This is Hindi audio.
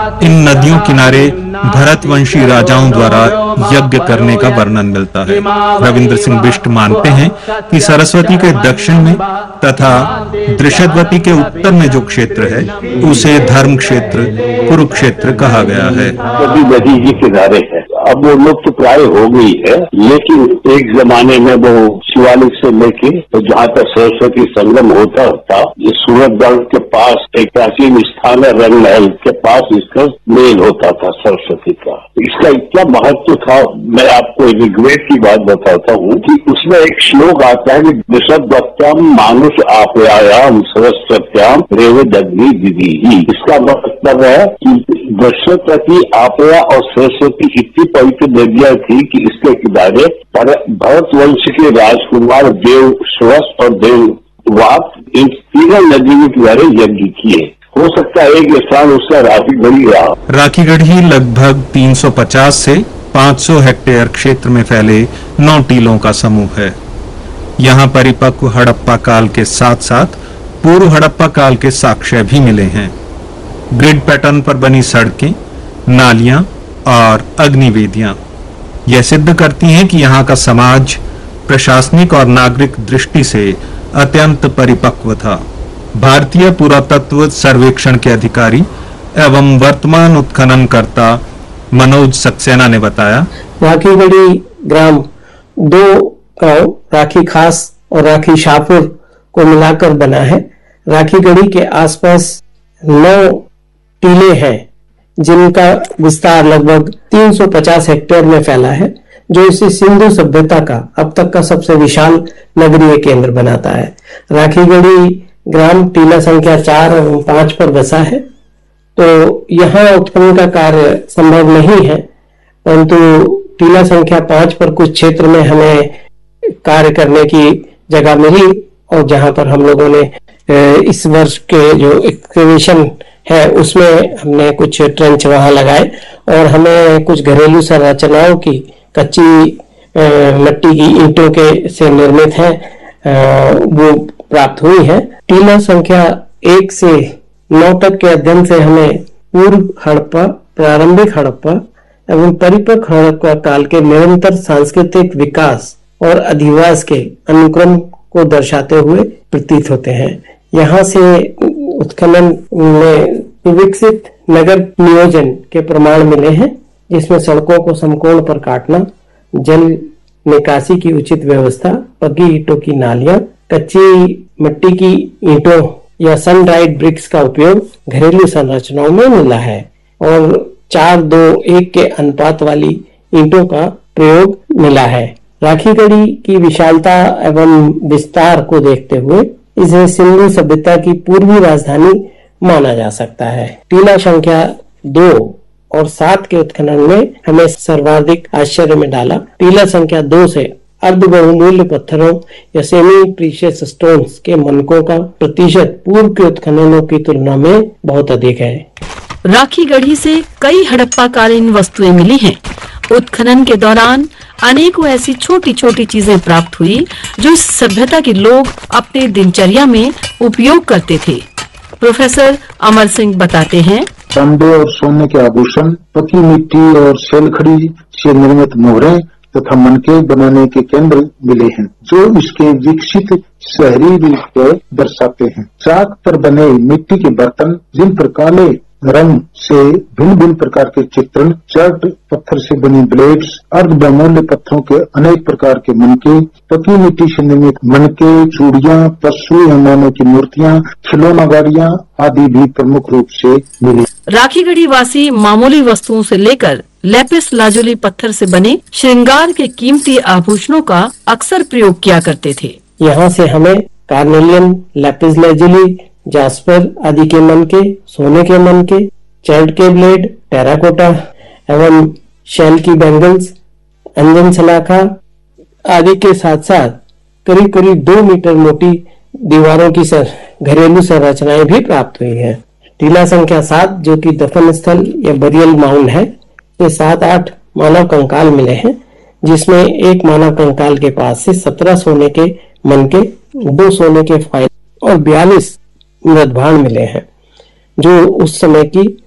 इन नदियों किनारे भरतवंशी राजाओं द्वारा यज्ञ करने का वर्णन मिलता है। रविंद्र सिंह बिष्ट मानते हैं कि सरस्वती के दक्षिण में तथा दृषद्वती के उत्तर में जो क्षेत्र है उसे धर्म क्षेत्र कुरुक्षेत्र कहा गया है। नदी के किनारे है, अब वो लुप्त प्राय हो गई है, लेकिन एक जमाने में वो शिवालिक से लेके तो जहाँ तक सरस्वती संगम होता था, ये सूरतगढ़ के पास एक प्राचीन स्थान है, रंग महल के पास इसका मेल होता था सरस्वती का। इसका इतना महत्व था, मैं आपको ऋग्वेद की बात बताता हूँ कि उसमें एक श्लोक आता है कि दृषद्वत्याम मानुष आपयाम सरस्वत्याम रेवदग्नि दीदी ही। इसका मतलब है कि दृषद्वती आपया और सरस्वती इतनी पवित्र नदियां थी कि इसके किनारे भरत वंश के राजकुमार देव श्वस और देव वात इन तीनों नदियों के किनारे यज्ञ किए। हो सकता है कि स्थान उसका राखीगढ़ी रहा। राखीगढ़ी लगभग 350 से 500 हेक्टेयर क्षेत्र में फैले 9 टीलों का समूह है। यहाँ परिपक्व हड़प्पा काल के साथ साथ पूर्व हड़प्पा काल के साक्ष्य भी मिले हैं। ग्रिड पैटर्न पर बनी सड़कें, नालियां और अग्निवेदियां यह सिद्ध करती हैं कि यहाँ का समाज प्रशासनिक और नागरिक दृष्टि से अत्यंत परिपक्व था। भारतीय पुरातत्व सर्वेक्षण के अधिकारी एवं वर्तमान उत्खननकर्ता मनोज सक्सेना ने बताया, राखीगढ़ी ग्राम 2 गांव राखी खास और राखी शाहपुर को मिलाकर बना है। राखीगढ़ी के आसपास 9 टीले हैं जिनका विस्तार लगभग 350 हेक्टेयर में फैला है, जो इसे सिंधु सभ्यता का अब तक का सबसे विशाल नगरीय केंद्र बनाता है। राखीगढ़ी ग्राम टीला संख्या 4 और 5 पर बसा है, तो यहाँ उत्खनन का कार्य संभव नहीं है, परंतु टीला संख्या 5 पर कुछ क्षेत्र में हमें कार्य करने की जगह मिली और जहां पर हम लोगों ने इस वर्ष के जो एक्सकेवेशन है उसमें हमने कुछ ट्रेंच वहां लगाए और हमें कुछ घरेलू संरचनाओं की कच्ची मिट्टी की ईंटों के से निर्मित है वो प्राप्त हुई है। टीला संख्या 1 से 9 तक के अध्ययन से हमें पूर्व हड़प्पा, प्रारंभिक हड़प्पा एवं परिपक्व हड़प्पा काल के निरंतर सांस्कृतिक विकास और अधिवास के अनुक्रम को दर्शाते हुए प्रतीत होते हैं। यहाँ से उत्खनन में विकसित नगर नियोजन के प्रमाण मिले हैं, जिसमें सड़कों को समकोण पर काटना, जल निकासी की उचित व्यवस्था, पक्की ईंटों की नालियां, कच्ची मिट्टी की ईंटों या सन ड्राइड ब्रिक्स का उपयोग घरेलू संरचनाओं में मिला है और 4:2:1 के अनुपात वाली ईंटों का प्रयोग मिला है। राखीगढ़ी की विशालता एवं विस्तार को देखते हुए इसे सिंधु सभ्यता की पूर्वी राजधानी माना जा सकता है। टीला संख्या 2 और 7 के उत्खनन में हमें सर्वाधिक आश्चर्य में डाला। टीला संख्या 2 से अर्ध बहुमूल्य पत्थरों या सेमी प्रीशियस स्टोन्स के मनकों का प्रतिशत पूर्व के उत्खननों की तुलना में बहुत अधिक है। राखीगढ़ी से कई हड़प्पा कालीन वस्तुएं मिली हैं। उत्खनन के दौरान अनेकों ऐसी छोटी छोटी चीजें प्राप्त हुई जो इस सभ्यता के लोग अपने दिनचर्या में उपयोग करते थे। प्रोफेसर अमर सिंह बताते हैं, तांबे और सोने के आभूषण, पकी मिट्टी और शैलखड़ी से निर्मित मोहरें तथा मनके बनाने के केंद्र मिले हैं, जो इसके विकसित शहरी रूप को दर्शाते हैं। चाक पर बने मिट्टी के बर्तन, जिन पर काले रंग से भिन्न भिन्न प्रकार के चित्रण, चट पत्थर से बनी ब्लेड्स, अर्ध बहुमूल्य पत्थरों के अनेक प्रकार के मनके, पकी मिट्टी से निर्मित मनके, चूड़ियां, पशु हनुमानों की मूर्तियां, खिलौना गाड़ियां आदि भी प्रमुख रूप से मिली। राखीगढ़ी वासी मामूली वस्तुओं से लेकर लेपिस लाजुली पत्थर से बने श्रृंगार के कीमती आभूषणों का अक्सर प्रयोग किया करते थे। यहाँ से हमें कार्नेलियन, लेपिस लाजुली, जास्पर आदि के मनके, सोने के मनके, चर्ड के ब्लेड, टेराकोटा एवं शैल की बैंगल्स, अंजन सलाखा आदि के साथ साथ करीब करीब 2 मीटर मोटी दीवारों की घरेलू संरचनाएं भी प्राप्त हुई है। टीला संख्या 7 जो कि दफन स्थल या बरियल माउंड है, ये 7-8 मानव कंकाल मिले हैं, जिसमें एक मानव कंकाल के पास से 17 सोने के मनके, 2 सोने के फाइल और 42 मृदभांड मिले हैं, जो उस समय की